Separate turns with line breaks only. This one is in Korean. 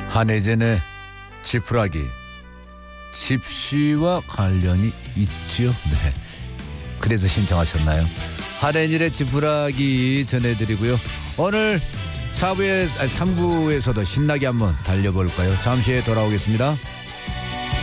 한혜진의 지푸라기. 집시와 관련이 있죠. 네. 그래서 신청하셨나요? 한혜진의 지푸라기 전해드리고요. 오늘 3부에서도 신나게 한번 달려볼까요? 잠시 후에 돌아오겠습니다.